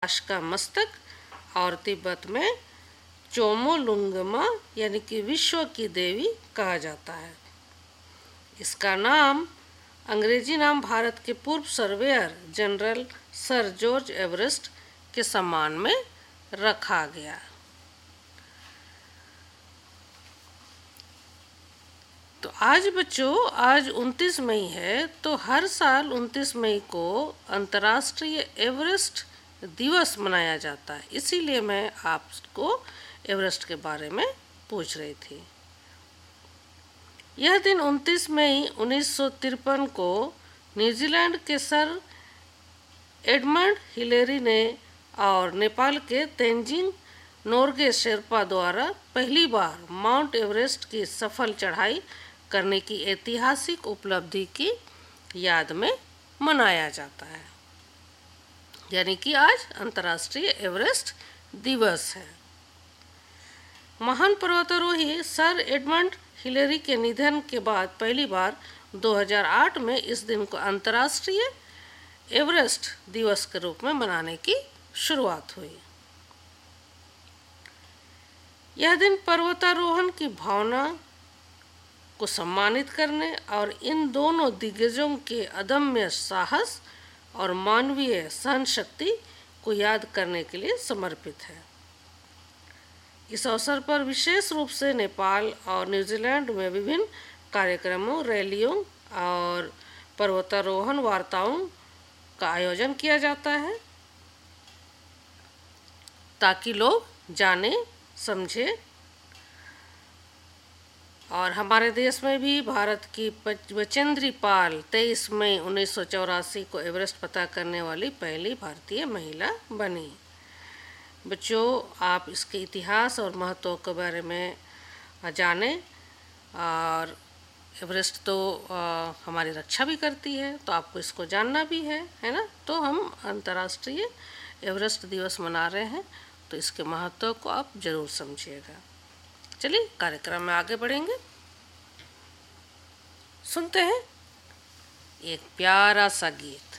कैलाश का मस्तक और तिब्बत में चोमोलुंगमा यानी कि विश्व की देवी कहा जाता है। इसका नाम अंग्रेजी नाम भारत के पूर्व surveyor general sir George Everest के सम्मान में रखा गया। तो आज बच्चों, आज 29 मई है, तो हर साल 29 मई को अंतर्राष्ट्रीय एवरेस्ट दिवस मनाया जाता है। इसीलिए मैं आपको एवरेस्ट के बारे में पूछ रही थी। यह दिन 29 मई 1953 को न्यूजीलैंड के सर एडमंड हिलेरी ने और नेपाल के तेंजिंग नोर्गे शेरपा द्वारा पहली बार माउंट एवरेस्ट की सफल चढ़ाई करने की ऐतिहासिक उपलब्धि की याद में मनाया जाता है। यानी कि आज अंतर्राष्ट्रीय एवरेस्ट दिवस है। महान पर्वतारोही सर एडमंड हिलेरी के निधन के बाद पहली बार 2008 में इस दिन को अंतर्राष्ट्रीय एवरेस्ट दिवस के रूप में मनाने की शुरुआत हुई। यह दिन पर्वतारोहण की भावना को सम्मानित करने और इन दोनों दिग्गजों के अदम्य साहस और मानवीय सहन शक्ति को याद करने के लिए समर्पित है। इस अवसर पर विशेष रूप से नेपाल और न्यूजीलैंड में विभिन्न कार्यक्रमों, रैलियों और पर्वतारोहण वार्ताओं का आयोजन किया जाता है ताकि लोग जाने समझे। और हमारे देश में भी भारत की बचेंद्री पाल 23 मई 1984 को एवरेस्ट पता करने वाली पहली भारतीय महिला बनी। बच्चों, आप इसके इतिहास और महत्व के बारे में जानें। और एवरेस्ट तो हमारी रक्षा भी करती है, तो आपको इसको जानना भी है ना। तो हम अंतर्राष्ट्रीय एवरेस्ट दिवस मना रहे हैं, तो इसके महत्व को आप जरूर समझिएगा। चलिए कार्यक्रम में आगे बढ़ेंगे। सुनते हैं एक प्यारा सा गीत।